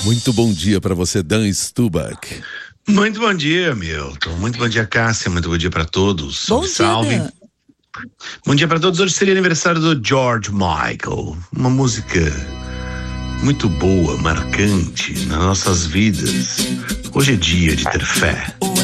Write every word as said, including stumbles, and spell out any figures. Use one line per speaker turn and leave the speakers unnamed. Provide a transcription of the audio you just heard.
Muito bom dia para você, Dan Stubach.
Muito bom dia, Milton. Muito bom dia, Cássia. Muito bom dia para todos.
Bom
Salve.
dia, Dan.
Bom dia para todos. Hoje seria aniversário do George Michael. Uma música muito boa, marcante nas nossas vidas. Hoje é dia de ter fé.